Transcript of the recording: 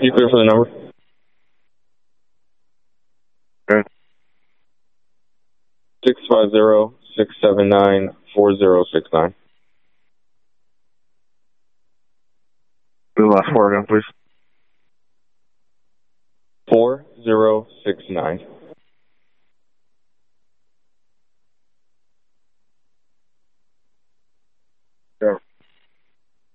You clear for the number? Good. 650-679-4069. The last four again, please. 4069.